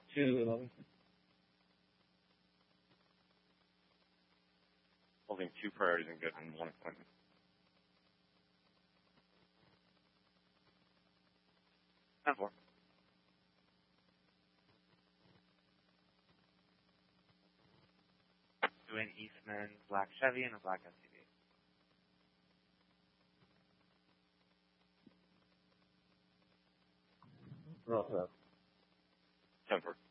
211. Holding 2 priorities and good in 1 appointment. And 4. Doing Eastman, black Chevy, and a black SUV. We're all set. 10 4.